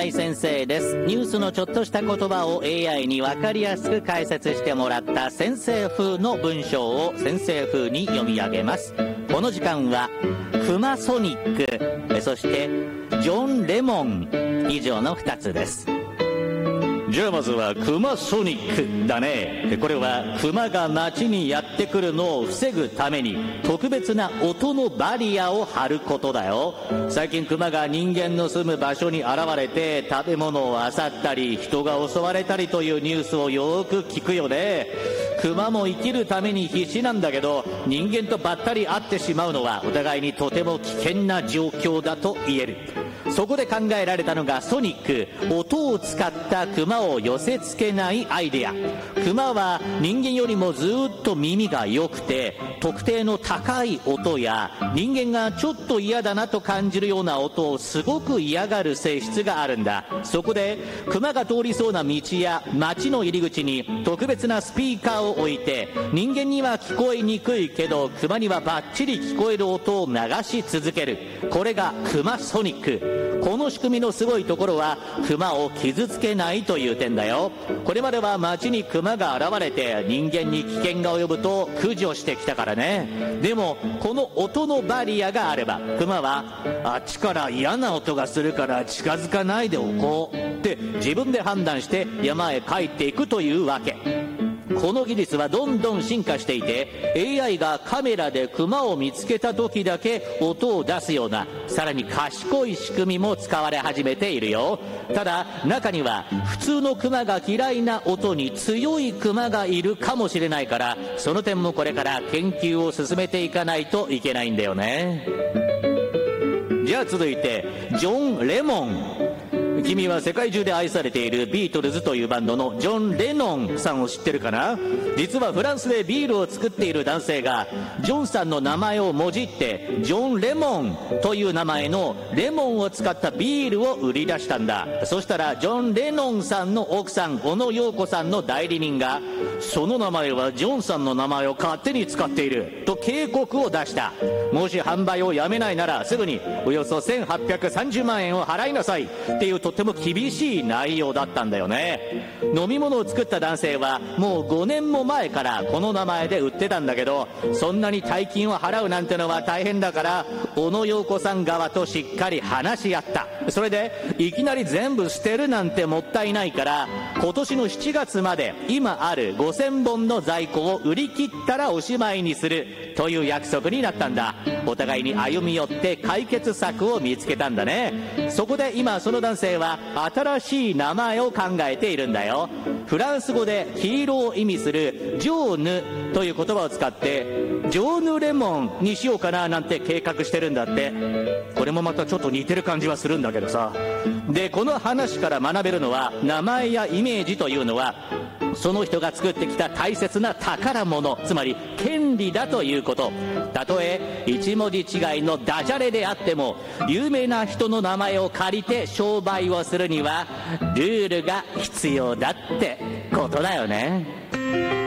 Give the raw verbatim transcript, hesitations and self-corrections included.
アイ 先生です。ニュースのちょっとした言葉を エーアイ に分かりやすく解説してもらった先生風の文章を先生風に読み上げます。この時間はクマソニック、そしてジョン・レモン、以上のふたつです。じゃあまずはクマソニックだね。これはクマが街にやってくるのを防ぐために特別な音のバリアを張ることだよ。最近クマが人間の住む場所に現れて食べ物を漁ったり人が襲われたりというニュースをよく聞くよね。クマも生きるために必死なんだけど、人間とばったり会ってしまうのはお互いにとても危険な状況だと言える。そこで考えられたのがソニック、音を使ったクマを寄せ付けないアイデア。クマは人間よりもずっと耳が良くて、特定の高い音や人間がちょっと嫌だなと感じるような音をすごく嫌がる性質があるんだ。そこでクマが通りそうな道や街の入り口に特別なスピーカーを置いて、人間には聞こえにくいけどクマにはバッチリ聞こえる音を流し続ける。これがクマソニック。この仕組みのすごいところはクマを傷つけないという点だよ。これまでは街にクマが現れて人間に危険が及ぶと駆除してきたからね。でもこの音のバリアがあればクマはあっちから嫌な音がするから近づかないでおこうって自分で判断して山へ帰っていくというわけ。この技術はどんどん進化していて、 エーアイ がカメラでクマを見つけた時だけ音を出すようなさらに賢い仕組みも使われ始めているよ。ただ中には普通のクマが嫌いな音に強いクマがいるかもしれないから、その点もこれから研究を進めていかないといけないんだよね。じゃあ続いてジョン・レモン。君は世界中で愛されているビートルズというバンドのジョン・レノンさんを知ってるかな。実はフランスでビールを作っている男性がジョンさんの名前をもじってジョン・レモンという名前のレモンを使ったビールを売り出したんだ。そしたらジョン・レノンさんの奥さん小野陽子さんの代理人が、その名前はジョンさんの名前を勝手に使っていると警告を出した。もし販売をやめないならすぐにおよそせんはっぴゃくさんじゅうまんえんを払いなさいっていうとっても厳しい内容だったんだよね。飲み物を作った男性はもうごねんも前からこの名前で売ってたんだけど、そんなに大金を払うなんてのは大変だから小野陽子さん側としっかり話し合った。それでいきなり全部捨てるなんてもったいないから、今年のしちがつまで今あるごせんぼんの在庫を売り切ったらおしまいにするという約束になったんだ。お互いに歩み寄って解決策を見つけたんだね。そこで今その男性は新しい名前を考えているんだよ。フランス語で黄色を意味するジョーヌという言葉を使ってジョーヌレモンにしようかななんて計画してるんだって。これもまたちょっと似てる感じはするんだけどさ。でこの話から学べるのは、名前やイメージというのはその人が作ってきた大切な宝物、つまり権利だということ。たとえ一文字違いのダジャレであっても有名な人の名前を借りて商売をするにはルールが必要だってことだよね。